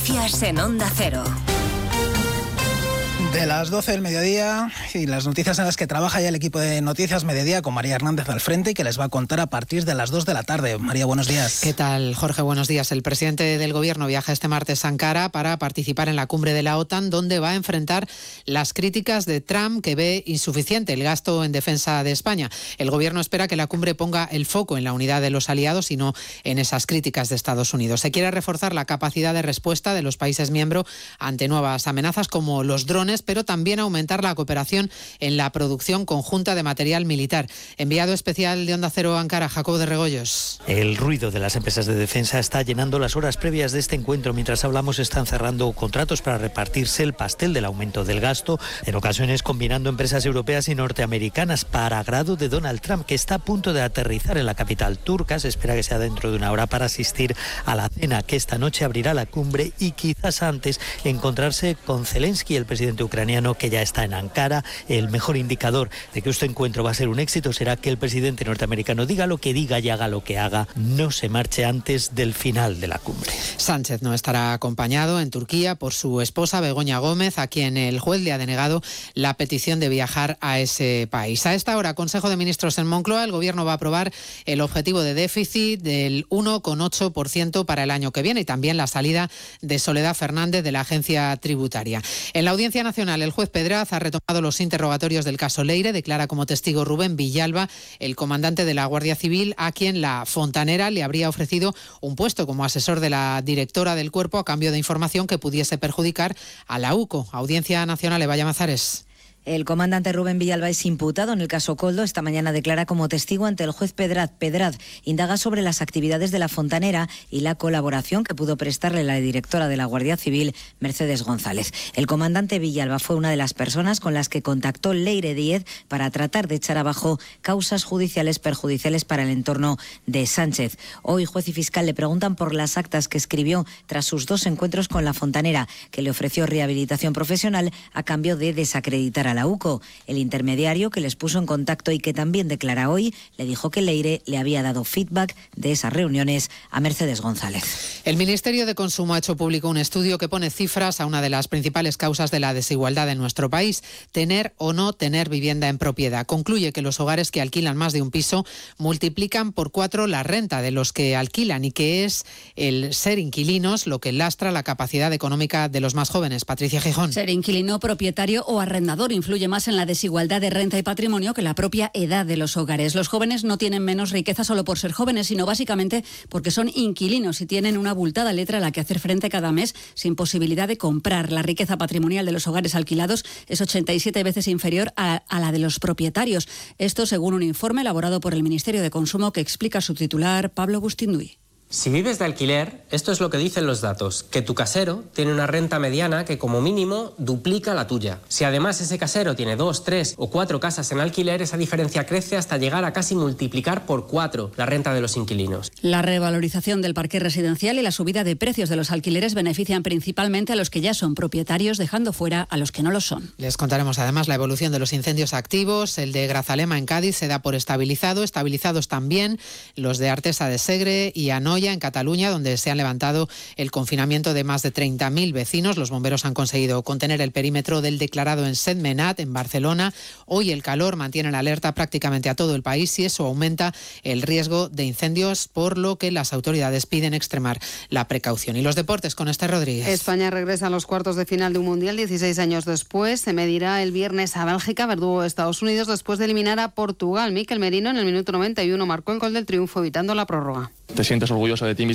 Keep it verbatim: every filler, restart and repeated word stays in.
Noticias en Onda Cero. De las doce del mediodía y las noticias en las que trabaja ya el equipo de Noticias Mediodía con María Hernández al frente y que les va a contar a partir de las dos de la tarde. María, buenos días. ¿Qué tal, Jorge? Buenos días. El presidente del Gobierno viaja este martes a Ankara para participar en la cumbre de la OTAN, donde va a enfrentar las críticas de Trump, que ve insuficiente el gasto en defensa de España. El Gobierno espera que la cumbre ponga el foco en la unidad de los aliados y no en esas críticas de Estados Unidos. Se quiere reforzar la capacidad de respuesta de los países miembros ante nuevas amenazas como los drones, pero también aumentar la cooperación en la producción conjunta de material militar. Enviado especial de Onda Cero a Ankara, Jacobo de Regoyos. El ruido de las empresas de defensa está llenando las horas previas de este encuentro. Mientras hablamos, están cerrando contratos para repartirse el pastel del aumento del gasto, en ocasiones combinando empresas europeas y norteamericanas, para agrado de Donald Trump, que está a punto de aterrizar en la capital turca. Se espera que sea dentro de una hora para asistir a la cena que esta noche abrirá la cumbre y quizás antes encontrarse con Zelensky, el presidente ucraniano, que ya está en Ankara. El mejor indicador de que este encuentro va a ser un éxito será que el presidente norteamericano diga lo que diga y haga lo que haga, no se marche antes del final de la cumbre. Sánchez no estará acompañado en Turquía por su esposa Begoña Gómez, a quien el juez le ha denegado la petición de viajar a ese país. A esta hora, Consejo de Ministros en Moncloa, el Gobierno va a aprobar el objetivo de déficit del uno coma ocho por ciento para el año que viene y también la salida de Soledad Fernández de la Agencia Tributaria. En la Audiencia Nacional, el juez Pedraz ha retomado los interrogatorios del caso Leire. Declara como testigo Rubén Villalba, el comandante de la Guardia Civil, a quien la Fontanera le habría ofrecido un puesto como asesor de la directora del cuerpo a cambio de información que pudiese perjudicar a la UCO. Audiencia Nacional, Eva Llamazares. El comandante Rubén Villalba es imputado en el caso Koldo. Esta mañana declara como testigo ante el juez Pedraz. Pedraz indaga sobre las actividades de la Fontanera y la colaboración que pudo prestarle la directora de la Guardia Civil, Mercedes González. El comandante Villalba fue una de las personas con las que contactó Leire Díez para tratar de echar abajo causas judiciales perjudiciales para el entorno de Sánchez. Hoy juez y fiscal le preguntan por las actas que escribió tras sus dos encuentros con la Fontanera, que le ofreció rehabilitación profesional a cambio de desacreditar a la UCO. El intermediario que les puso en contacto y que también declara hoy, le dijo que Leire le había dado feedback de esas reuniones a Mercedes González. El Ministerio de Consumo ha hecho público un estudio que pone cifras a una de las principales causas de la desigualdad en nuestro país: tener o no tener vivienda en propiedad. Concluye que los hogares que alquilan más de un piso multiplican por cuatro la renta de los que alquilan y que es el ser inquilinos lo que lastra la capacidad económica de los más jóvenes. Patricia Gijón. Ser inquilino, propietario o arrendador influye más en la desigualdad de renta y patrimonio que la propia edad de los hogares. Los jóvenes no tienen menos riqueza solo por ser jóvenes, sino básicamente porque son inquilinos y tienen una abultada letra a la que hacer frente cada mes sin posibilidad de comprar. La riqueza patrimonial de los hogares alquilados es ochenta y siete veces inferior a, a la de los propietarios. Esto según un informe elaborado por el Ministerio de Consumo que explica su titular, Pablo Bustinduy. Si vives de alquiler, esto es lo que dicen los datos, que tu casero tiene una renta mediana que como mínimo duplica la tuya. Si además ese casero tiene dos, tres o cuatro casas en alquiler, esa diferencia crece hasta llegar a casi multiplicar por cuatro la renta de los inquilinos. La revalorización del parque residencial y la subida de precios de los alquileres benefician principalmente a los que ya son propietarios, dejando fuera a los que no lo son. Les contaremos además la evolución de los incendios activos. El de Grazalema en Cádiz se da por estabilizado, estabilizados también los de Artesa de Segre y Anoia en Cataluña, donde se han levantado el confinamiento de más de treinta mil vecinos. Los bomberos han conseguido contener el perímetro del declarado en Sentmenat, en Barcelona. Hoy el calor mantiene en alerta prácticamente a todo el país y eso aumenta el riesgo de incendios, por lo que las autoridades piden extremar la precaución. Y los deportes con Esther Rodríguez. España regresa a los cuartos de final de un Mundial dieciséis años después. Se medirá el viernes a Bélgica, verdugo de Estados Unidos, después de eliminar a Portugal. Mikel Merino en el minuto noventa y uno marcó el gol del triunfo, evitando la prórroga. Te sientes orgulloso de ti mismo